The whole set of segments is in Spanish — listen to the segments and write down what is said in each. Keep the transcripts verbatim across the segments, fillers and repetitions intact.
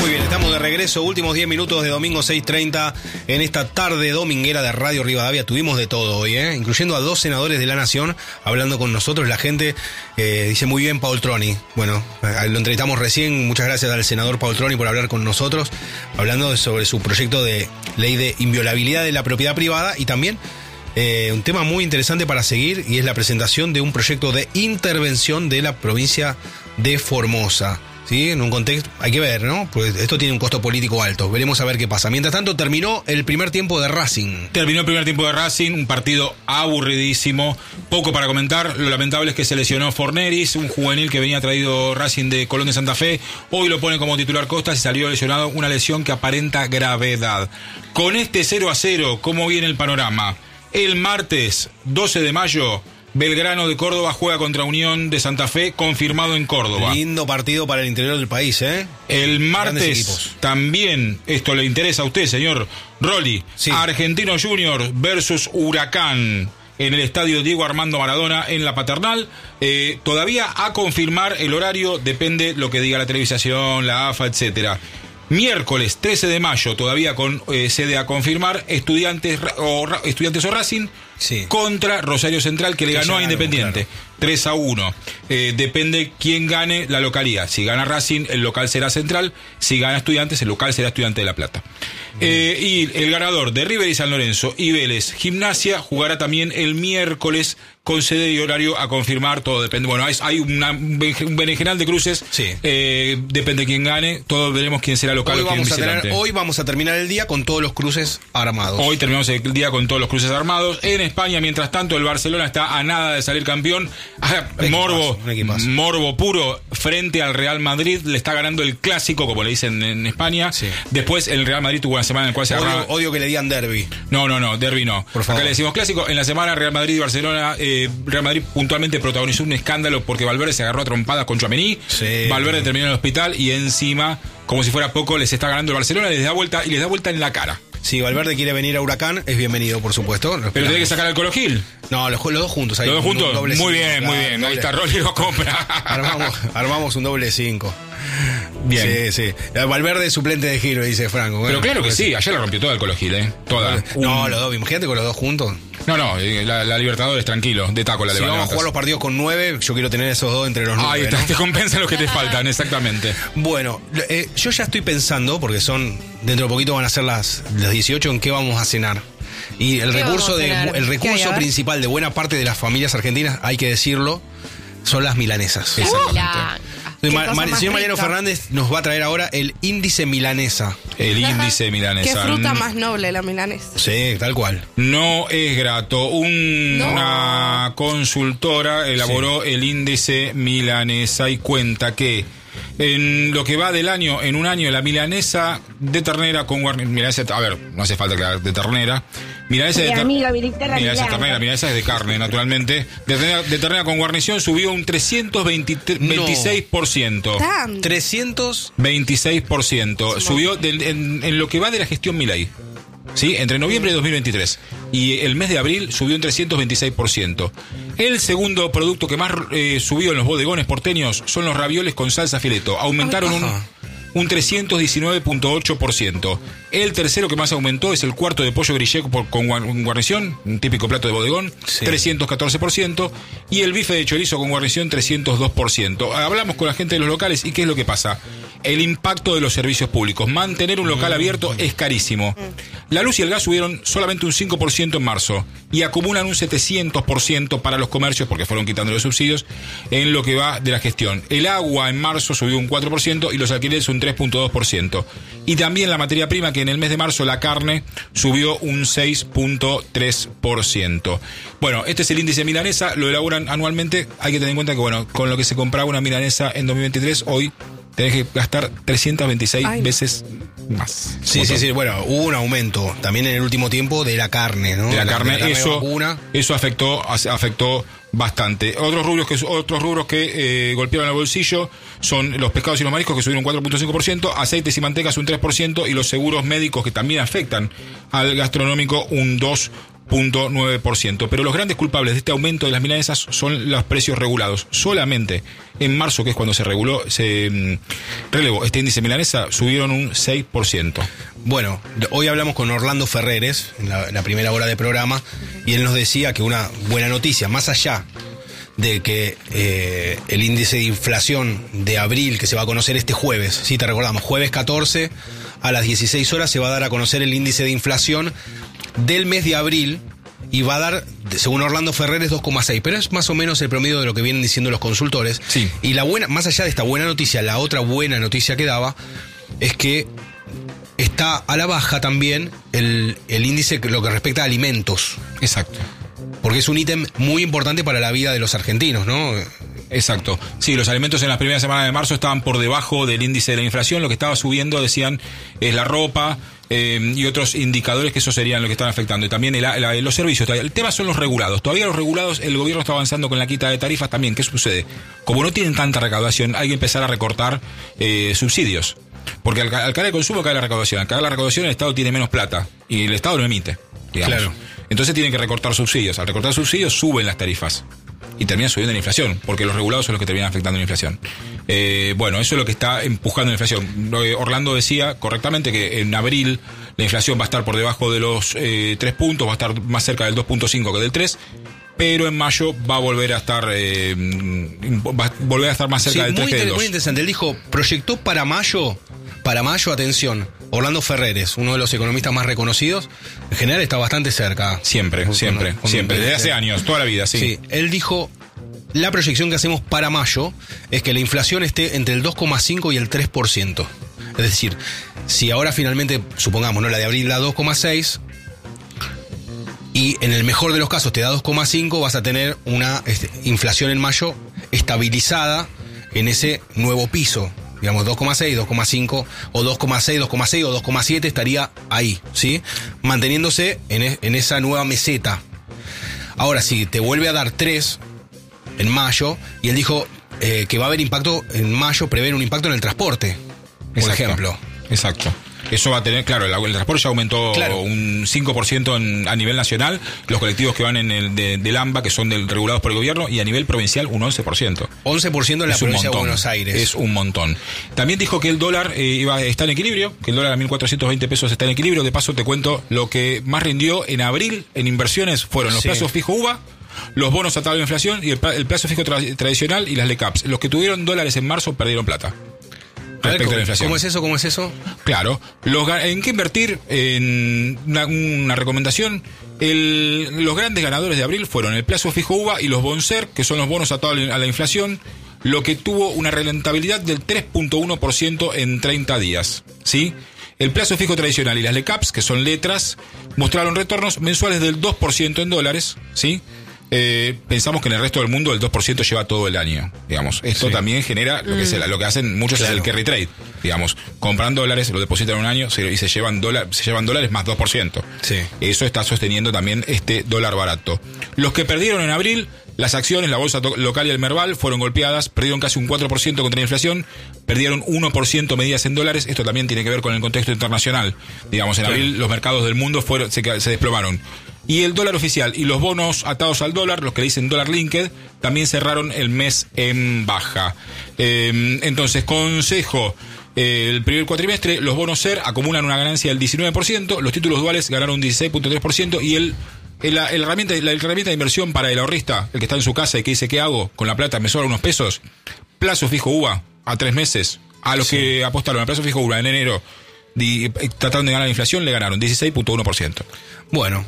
Muy bien, estamos de regreso, últimos diez minutos de domingo seis treinta en esta tarde dominguera de Radio Rivadavia. Tuvimos de todo hoy, ¿eh? Incluyendo a dos senadores de la Nación hablando con nosotros. La gente eh, dice muy bien Paul Troni. Bueno, lo entrevistamos recién. Muchas gracias al senador Paul Troni por hablar con nosotros, hablando sobre su proyecto de ley de inviolabilidad de la propiedad privada y también eh, un tema muy interesante para seguir, y es la presentación de un proyecto de intervención de la provincia de Formosa. Sí, en un contexto, hay que ver, ¿no? Pues esto tiene un costo político alto. Veremos a ver qué pasa. Mientras tanto, terminó el primer tiempo de Racing. Terminó el primer tiempo de Racing, un partido aburridísimo. Poco para comentar. Lo lamentable es que se lesionó Forneris, un juvenil que venía traído Racing de Colón de Santa Fe. Hoy lo pone como titular Costas y salió lesionado, una lesión que aparenta gravedad. Con este cero a cero, ¿cómo viene el panorama? El martes doce de mayo... Belgrano de Córdoba juega contra Unión de Santa Fe, confirmado en Córdoba. Lindo partido para el interior del país, ¿eh? El martes también, esto le interesa a usted, señor Rolly, sí. Argentino Junior versus Huracán en el estadio Diego Armando Maradona en La Paternal. Eh, todavía a confirmar el horario, depende lo que diga la televisación, la A F A, etcétera. Miércoles trece de mayo, todavía con eh, sede a confirmar, Estudiantes o, Estudiantes o Racing sí. contra Rosario Central, que le ganó a Independiente, claro. tres a uno. Eh, depende quién gane la localidad. Si gana Racing, el local será Central. Si gana Estudiantes, el local será Estudiante de La Plata. Eh, y el ganador de River y San Lorenzo y Vélez Gimnasia jugará también el miércoles con sede y horario a confirmar. Todo depende. Bueno, hay, hay una, un berenjenal de cruces. Sí. Eh, depende quién gane. Todos veremos quién será local hoy o quién vamos a visitante. tener, hoy vamos a terminar el día con todos los cruces armados. Hoy terminamos el día con todos los cruces armados. En España, mientras tanto, el Barcelona está a nada de salir campeón. Ah, morbo, morbo puro frente al Real Madrid. Le está ganando el clásico, como le dicen en España. Sí. Después el Real Madrid tuvo una semana en la cual se odio, agarraba... odio que le digan derbi. No, no, no, derbi no. Por favor. Acá le decimos clásico. En la semana Real Madrid y Barcelona, eh, Real Madrid puntualmente protagonizó un escándalo porque Valverde se agarró a trompadas con Tchouaméni. Sí. Valverde terminó en el hospital y encima, como si fuera poco, les está ganando el Barcelona, les da vuelta y les da vuelta en la cara. Si Valverde quiere venir a Huracán, es bienvenido, por supuesto. Pero tiene que sacar al Colo Gil. No, los, los dos juntos. Ahí, los dos juntos. Muy cinco, bien, claro, muy bien. Doble. Ahí está Rolly, lo compra. Armamos, armamos un doble cinco. Bien. Sí, sí. Valverde es suplente de Giro, dice Franco. Bueno, pero claro que pues, sí, ayer la rompió toda el Colo Gil, ¿eh? Toda. No, Un... los dos, imagínate con los dos juntos. No, no, la, la Libertadores, tranquilo, de taco la si levantas. vamos a jugar los partidos con nueve, yo quiero tener esos dos entre los nueve. Ahí está, ¿no? te compensan los que te faltan, exactamente. Bueno, eh, yo ya estoy pensando, porque son, dentro de poquito van a ser las, las dieciocho, en qué vamos a cenar. Y el recurso, de, el recurso principal de buena parte de las familias argentinas, hay que decirlo, son las milanesas. Exactamente. Ma, Ma, el señor Mariano Fernández nos va a traer ahora el índice milanesa. El índice milanesa. Qué fruta más noble la milanesa. Sí, tal cual. No es grato. Un, no. Una consultora elaboró sí. el índice milanesa y cuenta que en lo que va del año, en un año, la milanesa de ternera con guarnición. A ver, no hace falta que de ternera. Milanesa de, ter... amiga, milanesa de ternera, milanesa es de carne, naturalmente. De ternera, de ternera con guarnición subió un trescientos veintiséis por ciento. No. trescientos veintiséis por ciento. Subió de, en, en lo que va de la gestión Milei. ¿Sí? Entre noviembre de dos mil veintitrés y el mes de abril subió un trescientos veintiséis por ciento. El segundo producto que más eh, subió en los bodegones porteños son los ravioles con salsa fileto. Aumentaron un, un trescientos diecinueve punto ocho por ciento. El tercero que más aumentó es el cuarto de pollo grillé con guarnición, un típico plato de bodegón, sí. trescientos catorce por ciento. Y el bife de chorizo con guarnición, trescientos dos por ciento. Hablamos con la gente de los locales y ¿qué es lo que pasa? El impacto de los servicios públicos. Mantener un local abierto es carísimo. La luz y el gas subieron solamente un cinco por ciento en marzo y acumulan un setecientos por ciento para los comercios porque fueron quitando los subsidios en lo que va de la gestión. El agua en marzo subió un cuatro por ciento y los alquileres un tres punto dos por ciento. Y también la materia prima, que en el mes de marzo la carne subió un seis punto tres por ciento. Bueno, este es el índice milanesa, lo elaboran anualmente. Hay que tener en cuenta que, bueno, con lo que se compraba una milanesa en dos mil veintitrés, hoy tenés que gastar trescientas veintiséis Ay. veces más. Sí, sí, sí. Bueno, hubo un aumento también en el último tiempo de la carne, ¿no? De la, la carne, de la carne eso, vacuna. eso afectó, afectó bastante. Otros rubros que otros rubros que eh, golpearon el bolsillo son los pescados y los mariscos, que subieron un cuatro punto cinco por ciento, aceites y mantecas un tres por ciento y los seguros médicos, que también afectan al gastronómico, un dos punto nueve por ciento. Pero los grandes culpables de este aumento de las milanesas son los precios regulados. Solamente en marzo, que es cuando se reguló, se mmm, relevó este índice milanesa, subieron un seis por ciento. Bueno, hoy hablamos con Orlando Ferreres en la, la primera hora de programa y él nos decía que una buena noticia, más allá de que eh, el índice de inflación de abril que se va a conocer este jueves, sí, te recordamos, jueves catorce a las dieciséis horas se va a dar a conocer el índice de inflación del mes de abril y va a dar, según Orlando Ferreres, dos coma seis, pero es más o menos el promedio de lo que vienen diciendo los consultores. Sí. Y la buena, más allá de esta buena noticia, la otra buena noticia que daba es que está a la baja también el, el índice que lo que respecta a alimentos. Exacto. Porque es un ítem muy importante para la vida de los argentinos, ¿no? Exacto. Sí, los alimentos en las primeras semanas de marzo estaban por debajo del índice de la inflación. Lo que estaba subiendo, decían, es la ropa eh, y otros indicadores que eso serían lo que están afectando. Y también el, la, los servicios. El tema son los regulados. Todavía los regulados, el gobierno está avanzando con la quita de tarifas también. ¿Qué sucede? Como no tienen tanta recaudación, hay que empezar a recortar eh, subsidios. Porque al, al caer el consumo cae la recaudación. Al caer la recaudación el Estado tiene menos plata. Y el Estado no emite, digamos. Claro. Entonces tienen que recortar subsidios. Al recortar subsidios suben las tarifas. Y termina subiendo la inflación, porque los regulados son los que terminan afectando la inflación. Eh, bueno, eso es lo que está empujando la inflación. Orlando decía correctamente que en abril la inflación va a estar por debajo de los eh, tres puntos, va a estar más cerca del dos punto cinco que del tres, pero en mayo va a volver a estar eh, va a volver a estar más cerca sí, del tres que del dos. Muy interesante, él dijo, proyectó para mayo, para mayo, atención, Orlando Ferreres, uno de los economistas más reconocidos, en general está bastante cerca. Siempre, con, siempre, con, con, siempre, desde hace de, años, toda la vida, sí. Sí, él dijo, la proyección que hacemos para mayo es que la inflación esté entre el dos coma cinco y el tres por ciento. Es decir, si ahora finalmente, supongamos, ¿no? La de abril da dos coma seis y en el mejor de los casos te da dos coma cinco, vas a tener una este, inflación en mayo estabilizada en ese nuevo piso. Digamos, dos coma seis, dos coma cinco, o dos coma seis, dos coma seis o dos coma siete estaría ahí, ¿sí? Manteniéndose en, es, en esa nueva meseta. Ahora, si te vuelve a dar tres en mayo, y él dijo eh, que va a haber impacto en mayo, prevén un impacto en el transporte, por Exacto. ejemplo. Exacto. Eso va a tener, claro, el, el transporte ya aumentó claro. un cinco por ciento en, a nivel nacional, los colectivos que van en el de, del AMBA, que son del, regulados por el gobierno, y a nivel provincial un once por ciento. once por ciento en la es un provincia montón, de Buenos Aires. Es un montón. También dijo que el dólar eh, iba está en equilibrio, que el dólar a mil cuatrocientos veinte pesos está en equilibrio. De paso te cuento lo que más rindió en abril en inversiones fueron los sí. plazos fijo U V A, los bonos atados a la inflación y el, el plazo fijo tra- tradicional y las L E CAPS. Los que tuvieron dólares en marzo perdieron plata. Respecto ¿Cómo, a la inflación. ¿Cómo es eso? ¿Cómo es eso? Claro. Los, ¿En qué invertir? En una, una recomendación. El, los grandes ganadores de abril fueron el plazo fijo U V A y los Bonser, que son los bonos atados a la inflación, lo que tuvo una rentabilidad del tres punto uno por ciento en treinta días. ¿Sí? El plazo fijo tradicional y las L E CAPS, que son letras, mostraron retornos mensuales del dos por ciento en dólares. ¿Sí? Eh, pensamos que en el resto del mundo el dos por ciento lleva todo el año, digamos. Esto sí. también genera lo que, se, lo que hacen muchos claro. es el carry trade, digamos. Compran dólares, lo depositan un año se, y se llevan, dólar, se llevan dólares más dos por ciento. Sí. Eso está sosteniendo también este dólar barato. Los que perdieron en abril, las acciones, la bolsa local y el Merval fueron golpeadas, perdieron casi un cuatro por ciento contra la inflación, perdieron uno por ciento medidas en dólares. Esto también tiene que ver con el contexto internacional. Digamos, en abril los mercados del mundo fueron, se, se desplomaron. Y el dólar oficial y los bonos atados al dólar, los que le dicen dólar linked, también cerraron el mes en baja. Eh, entonces, consejo, eh, el primer cuatrimestre, los bonos SER acumulan una ganancia del diecinueve por ciento, los títulos duales ganaron un dieciséis punto tres por ciento y el, el, la, el herramienta, la, la herramienta de inversión para el ahorrista, el que está en su casa y que dice, ¿qué hago? Con la plata me sobran unos pesos. Plazo fijo U V A a tres meses. A los sí. que apostaron a plazo fijo U V A en enero, di, tratando de ganar la inflación, le ganaron dieciséis punto uno por ciento. Bueno.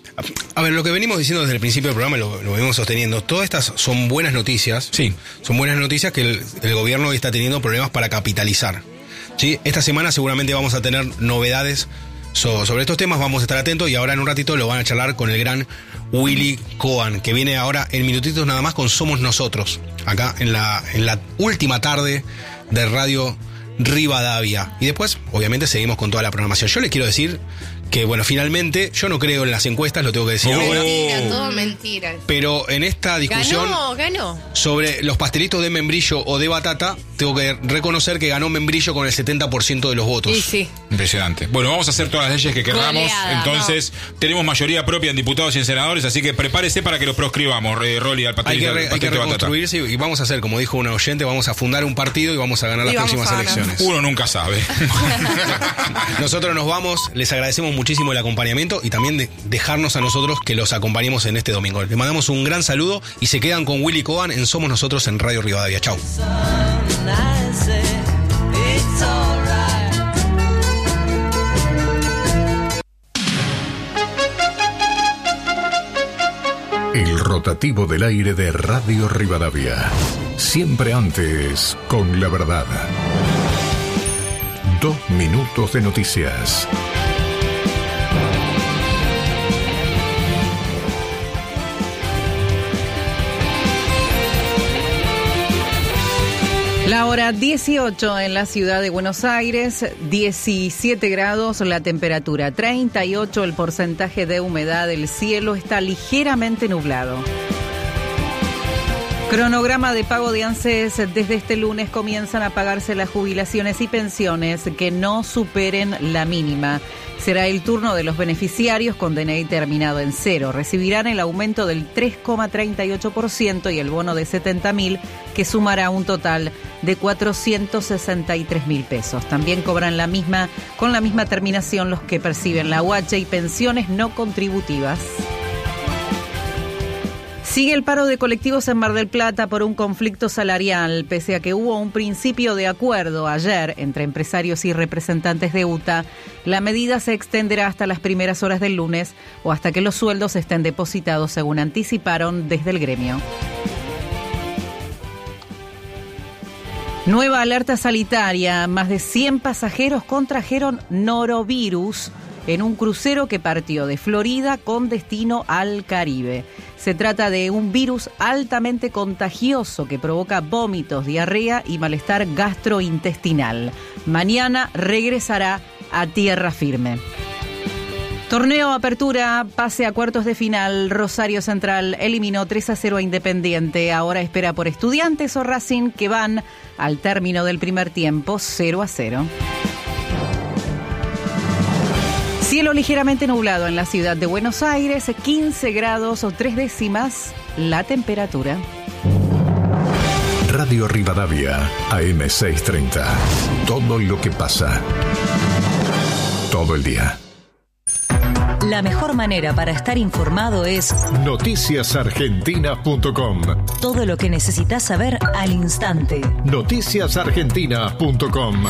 A ver, lo que venimos diciendo desde el principio del programa, lo, lo venimos sosteniendo, todas estas son buenas noticias. Sí. Son buenas noticias que el, el gobierno hoy está teniendo problemas para capitalizar. ¿Sí? Esta semana seguramente vamos a tener novedades so, sobre estos temas, vamos a estar atentos y ahora en un ratito lo van a charlar con el gran Willy Cohen, que viene ahora en minutitos nada más con Somos Nosotros, acá en la, en la última tarde de Radio Rivadavia. Y después, obviamente, seguimos con toda la programación. Yo les quiero decir que bueno, finalmente, yo no creo en las encuestas, lo tengo que decir. Oh. ahora, Mentira, todo mentira. pero en esta discusión Ganó, ganó. sobre los pastelitos de membrillo o de batata, tengo que reconocer que ganó membrillo con el setenta por ciento de los votos. Y sí. Impresionante. Bueno, vamos a hacer todas las leyes que queramos. Goleada, Entonces, tenemos mayoría propia en diputados y en senadores, así que prepárese para que lo proscribamos, eh, Rolly, al Hay que, pastelito, re- al hay que pastelito de batata. reconstruirse y, y vamos a hacer, como dijo una oyente, vamos a fundar un partido y vamos a ganar Y las vamos próximas a ganar. elecciones. Uno nunca sabe. Nosotros nos vamos, les agradecemos muchísimo el acompañamiento y también de dejarnos a nosotros que los acompañemos en este domingo. Les mandamos un gran saludo y se quedan con Willy Cohen en Somos Nosotros en Radio Rivadavia. Chau. El rotativo del aire de Radio Rivadavia. Siempre antes, con la verdad. Dos minutos de noticias. La hora dieciocho en la ciudad de Buenos Aires, diecisiete grados la temperatura, treinta y ocho el porcentaje de humedad, el cielo está ligeramente nublado. Cronograma de pago de ANSES. Desde este lunes comienzan a pagarse las jubilaciones y pensiones que no superen la mínima. Será el turno de los beneficiarios con D N I terminado en cero. Recibirán el aumento del tres coma treinta y ocho por ciento y el bono de setenta mil, que sumará un total de cuatrocientos sesenta y tres mil pesos. También cobran la misma, con la misma terminación los que perciben la U H y pensiones no contributivas. Sigue el paro de colectivos en Mar del Plata por un conflicto salarial, pese a que hubo un principio de acuerdo ayer entre empresarios y representantes de U T A. La medida se extenderá hasta las primeras horas del lunes o hasta que los sueldos estén depositados, según anticiparon desde el gremio. Nueva alerta sanitaria. Más de cien pasajeros contrajeron norovirus en un crucero que partió de Florida con destino al Caribe. Se trata de un virus altamente contagioso que provoca vómitos, diarrea y malestar gastrointestinal. Mañana regresará a tierra firme. Torneo Apertura, pase a cuartos de final. Rosario Central eliminó tres a cero a Independiente. Ahora espera por Estudiantes o Racing, que van al término del primer tiempo cero a cero. Cielo ligeramente nublado en la ciudad de Buenos Aires, quince grados o tres décimas la temperatura. Radio Rivadavia, A M seiscientos treinta. Todo lo que pasa. Todo el día. La mejor manera para estar informado es noticias argentinas punto com. todo lo que necesitas saber al instante. noticias argentinas punto com.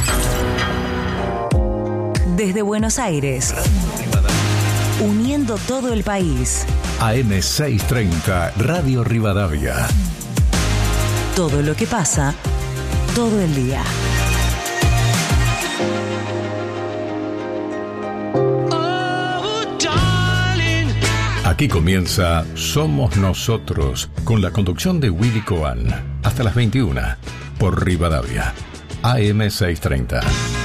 Desde Buenos Aires, uniendo todo el país. A M seiscientos treinta, Radio Rivadavia. Todo lo que pasa, todo el día. Aquí comienza Somos Nosotros, con la conducción de Willy Cohen. Hasta las veintiuna, por Rivadavia. A M seiscientos treinta.